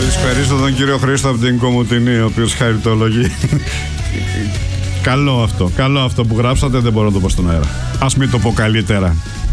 Καλησπέριζω τον κύριο Χρήστο από την Κομουτινή, ο οποίος χαριτολογεί. Καλό αυτό που γράψατε, δεν μπορώ να το πω στον αέρα. Ας μην το πω καλύτερα.